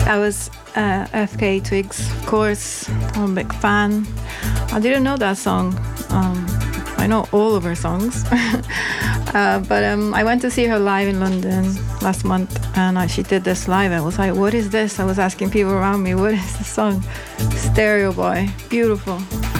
That was FK Twigs, of course. I'm a big fan. I didn't know that song. I know all of her songs. But I went to see her live in London last month, and she did this live. I was like, what is this? I was asking people around me, what is this song? Stereo Boy. Beautiful.